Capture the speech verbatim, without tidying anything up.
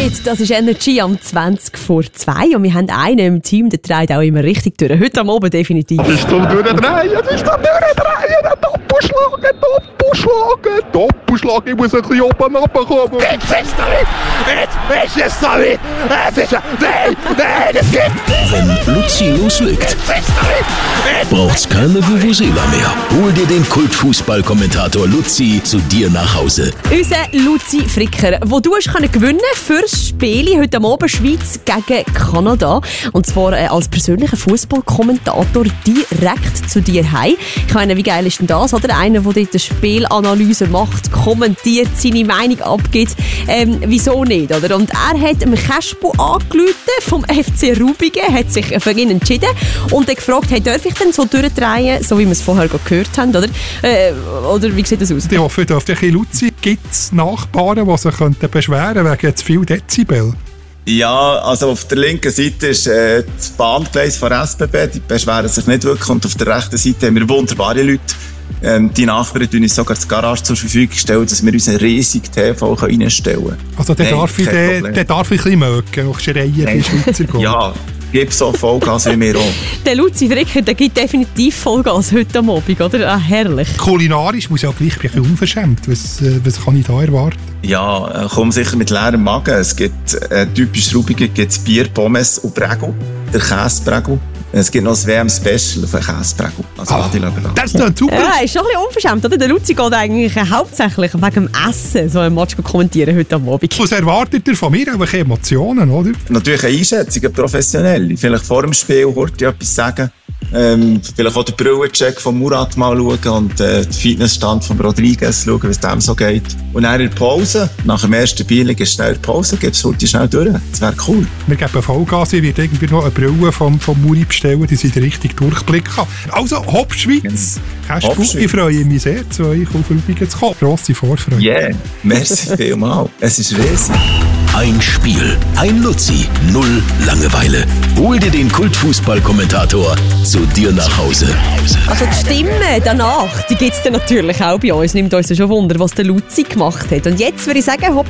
It, das ist Energy am zwanzig vor zwei und wir haben einen im Team, der dreht auch immer richtig durch. Heute am Abend definitiv. Es ist zum Durchdrehen, es ist zum Durchdrehen, Doppelschlagen, Doppelschlagen, Doppelschlagen, ich muss ein bisschen oben runterkommen. Jetzt ist es damit, jetzt ist es damit, es ist, nein, nein, es gibt. Wenn Luzi loslegt, braucht's keine Vuvuzela mehr. Hol dir den Kultfußballkommentator Luzi zu dir nach Hause. Unser Luzi Fricker, wo du hast können gewinnen fürs Spiel heute am Abend Schweiz gegen Kanada. Und zwar äh, als persönlicher Fußballkommentator direkt zu dir heim. Ich meine, wie geil ist denn das? Oder einer, der dort eine Spielanalyse macht, kommentiert, seine Meinung abgibt. Ähm, wieso nicht? Oder? Und er hat dem Kaspu angerufen vom F C Rubigen, hat sich für ihn entschieden und dann gefragt, hey, darf ich denn so durchdrehen, so wie wir es vorher gehört haben? Oder, äh, oder wie sieht das aus? Ich hoffe, auf der Luzi gibt es Nachbarn, die sich beschweren könnten wegen zu viel Dezibel. Ja, also auf der linken Seite ist äh, das Bahngleis von S B B, die beschweren sich nicht wirklich. Und auf der rechten Seite haben wir wunderbare Leute. Ähm, die Nachbarn stellen uns sogar die Garage zur Verfügung, stellen, dass wir unseren riesigen T V reinstellen können. Also der darf, ich, der, der darf ich ein bisschen mögen, auch schreien wie Schweizer Gold. Ja, gib so Vollgas wie wir auch. Der Luzi Fricker, der gibt definitiv Vollgas heute am Abend, oder? Ah, herrlich. Kulinarisch muss ja gleich ein bisschen unverschämt. Was, äh, was kann ich da erwarten? Ja, komm sicher mit leerem Magen. Es gibt äh, typisch Rubigen gibt's Bier, Pommes und Prägel. Der Käseprägel. Es gibt noch das W M-Special auf den Käseprägel. Also ah, das ist dann super. Ja, ist schon ein bisschen unverschämt, oder? Der Luzi geht eigentlich hauptsächlich wegen dem Essen so ein Match kommentieren heute am Abend. Was erwartet ihr von mir? Auch Emotionen, oder? Natürlich eine Einschätzung, eine professionelle. Vielleicht vor dem Spiel kurz etwas sagen. Ähm, vielleicht auch den Brillencheck von Murat mal schauen und äh, den Fitnessstand von Rodriguez schauen, wie es dem so geht. Und dann in der Pause, nach dem ersten Bier, ist schnell in Pause, geht es heute schnell durch. Das wäre cool. Wir geben Vollgas, ich werde irgendwie noch eine Brille vom, vom Muri bestellen, die sie den richtigen Durchblick haben. Also, Hopp Schweiz! Kaspu, ich freue mich sehr, zu euch auf Übungen zu kommen. Grosse Vorfreude. Yeah, merci vielmals. Es ist riesig. Ein Spiel, ein Luzi, null Langeweile. Hol dir den Kultfußballkommentator zu dir nach Hause. Also die Stimme danach, die gibt es dann natürlich auch bei uns. Nimmt uns schon Wunder, was der Luzi gemacht hat. Und jetzt würde ich sagen, Hopp